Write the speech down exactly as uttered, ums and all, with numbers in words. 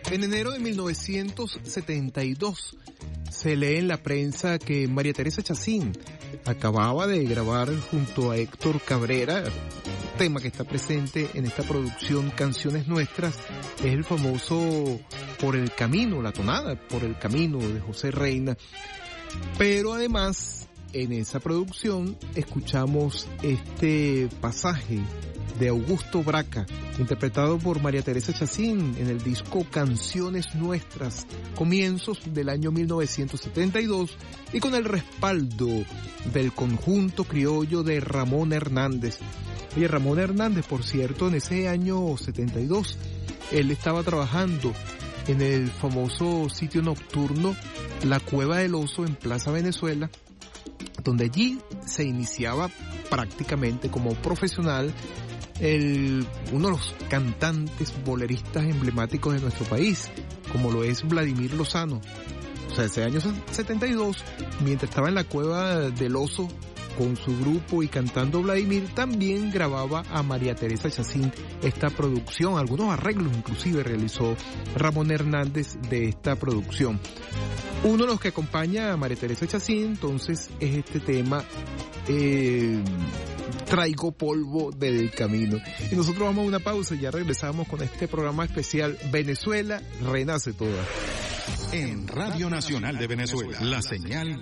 En enero de mil novecientos setenta y dos se lee en la prensa que María Teresa Chacín acababa de grabar junto a Héctor Cabrera, tema que está presente en esta producción Canciones Nuestras, es el famoso Por el Camino, la tonada Por el Camino de José Reina. Pero además, en esa producción escuchamos este pasaje de Augusto Braca, interpretado por María Teresa Chacín en el disco Canciones Nuestras, comienzos del año mil novecientos setenta y dos, y con el respaldo del conjunto criollo de Ramón Hernández. Oye, Ramón Hernández, por cierto, en ese año setenta y dos, él estaba trabajando en el famoso sitio nocturno La Cueva del Oso en Plaza Venezuela, donde allí se iniciaba prácticamente como profesional el, uno de los cantantes boleristas emblemáticos de nuestro país, como lo es Vladimir Lozano. O sea, ese año setenta y dos, mientras estaba en la Cueva del Oso con su grupo y cantando Vladimir, también grababa a María Teresa Chacín esta producción. Algunos arreglos inclusive realizó Ramón Hernández de esta producción. Uno de los que acompaña a María Teresa Chacín, entonces, es este tema, eh, Traigo polvo del camino. Y nosotros vamos a una pausa y ya regresamos con este programa especial Venezuela Renace Toda. En Radio Nacional de Venezuela, la señal